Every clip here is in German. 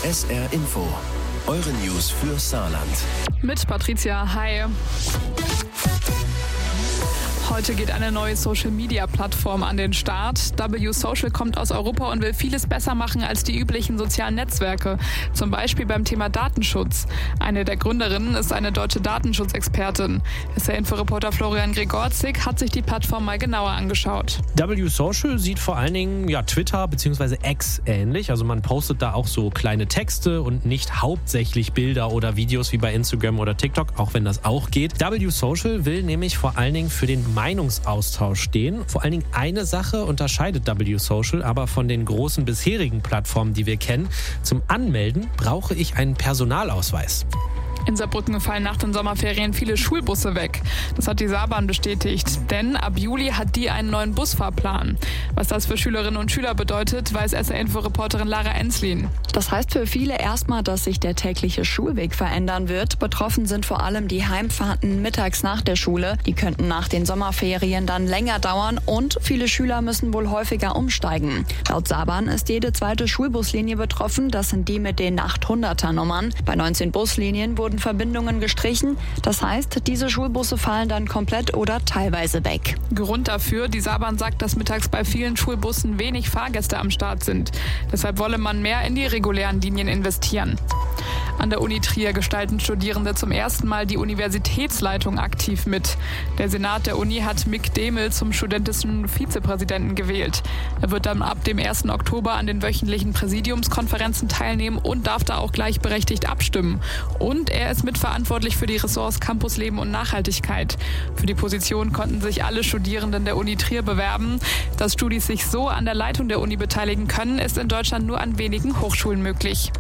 SR Info, eure News für Saarland. Mit Patricia, hi. Heute geht eine neue Social-Media-Plattform an den Start. W-Social kommt aus Europa und will vieles besser machen als die üblichen sozialen Netzwerke. Zum Beispiel beim Thema Datenschutz. Eine der Gründerinnen ist eine deutsche Datenschutzexpertin. SR-Info-Reporter Florian Gregorzig hat sich die Plattform mal genauer angeschaut. W-Social sieht vor allen Dingen Twitter bzw. X ähnlich. Also man postet da auch so kleine Texte und nicht hauptsächlich Bilder oder Videos wie bei Instagram oder TikTok, auch wenn das auch geht. W-Social will nämlich vor allen Dingen für den Meinungsaustausch stehen. Vor allen Dingen eine Sache unterscheidet W-Social aber von den großen bisherigen Plattformen, die wir kennen. Zum Anmelden brauche ich einen Personalausweis. In Saarbrücken fallen nach den Sommerferien viele Schulbusse weg. Das hat die Saarbahn bestätigt, denn ab Juli hat die einen neuen Busfahrplan. Was das für Schülerinnen und Schüler bedeutet, weiß SR-Info-Reporterin Lara Enslin. Das heißt für viele erstmal, dass sich der tägliche Schulweg verändern wird. Betroffen sind vor allem die Heimfahrten mittags nach der Schule. Die könnten nach den Sommerferien dann länger dauern und viele Schüler müssen wohl häufiger umsteigen. Laut Saarbahn ist jede zweite Schulbuslinie betroffen. Das sind die mit den 800er-Nummern. Bei 19 Buslinien wurden Verbindungen gestrichen. Das heißt, diese Schulbusse fallen dann komplett oder teilweise weg. Grund dafür, die Saarbahn sagt, dass mittags bei vielen Schulbussen wenig Fahrgäste am Start sind. Deshalb wolle man mehr in die regulären Linien investieren. An der Uni Trier gestalten Studierende zum ersten Mal die Universitätsleitung aktiv mit. Der Senat der Uni hat Mick Demel zum studentischen Vizepräsidenten gewählt. Er wird dann ab dem 1. Oktober an den wöchentlichen Präsidiumskonferenzen teilnehmen und darf da auch gleichberechtigt abstimmen. Und er ist mitverantwortlich für die Ressorts Campusleben und Nachhaltigkeit. Für die Position konnten sich alle Studierenden der Uni Trier bewerben. Dass Studis sich so an der Leitung der Uni beteiligen können, ist in Deutschland nur an wenigen Hochschulen möglich.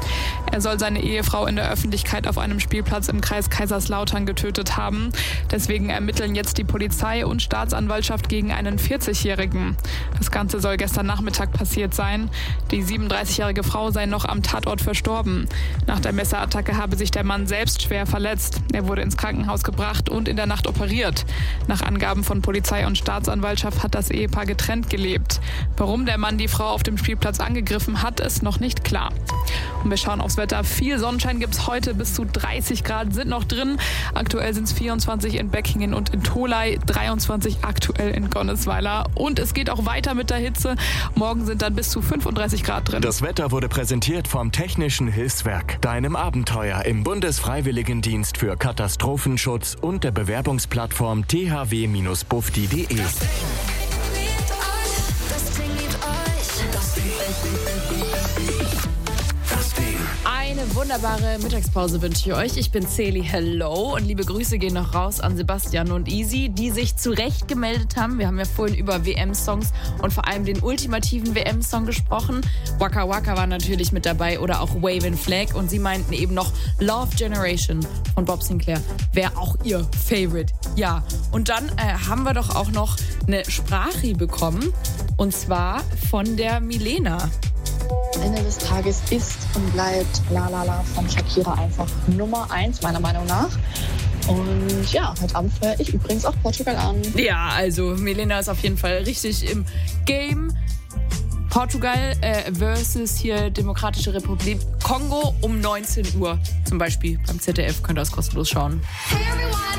Er soll seine Ehefrau in der Öffentlichkeit auf einem Spielplatz im Kreis Kaiserslautern getötet haben. Deswegen ermitteln jetzt die Polizei und Staatsanwaltschaft gegen einen 40-Jährigen. Das Ganze soll gestern Nachmittag passiert sein. Die 37-jährige Frau sei noch am Tatort verstorben. Nach der Messerattacke habe sich der Mann selbst schwer verletzt. Er wurde ins Krankenhaus gebracht und in der Nacht operiert. Nach Angaben von Polizei und Staatsanwaltschaft hat das Ehepaar getrennt gelebt. Warum der Mann die Frau auf dem Spielplatz angegriffen hat, ist noch nicht klar. Und wir schauen aufs Wetter. Viel Sonnenschein gibt es heute, bis zu 30 Grad sind noch drin. Aktuell sind es 24 in Beckingen und in Tholey, 23 aktuell in Gonnesweiler. Und es geht auch weiter mit der Hitze. Morgen sind dann bis zu 35 Grad drin. Das Wetter wurde präsentiert vom Technischen Hilfswerk, deinem Abenteuer im Bundesfreiwilligendienst für Katastrophenschutz und der Bewerbungsplattform thw-bufdi.de. Eine wunderbare Mittagspause wünsche ich euch. Ich bin Celi, hello. Und liebe Grüße gehen noch raus an Sebastian und Easy, die sich zurecht gemeldet haben. Wir haben ja vorhin über WM-Songs und vor allem den ultimativen WM-Song gesprochen. Waka Waka war natürlich mit dabei oder auch Wavin' Flag. Und sie meinten eben noch Love Generation von Bob Sinclair wäre auch ihr Favorite. Ja, und dann haben wir doch auch noch eine Sprachri bekommen. Und zwar von der Milena. Am Ende des Tages ist und bleibt La La La von Shakira einfach Nummer 1, meiner Meinung nach. Und ja, heute Abend feiere ich übrigens auch Portugal an. Ja, also Milena ist auf jeden Fall richtig im Game. Portugal versus hier Demokratische Republik Kongo um 19 Uhr. Zum Beispiel beim ZDF könnt ihr das kostenlos schauen. Hey everyone.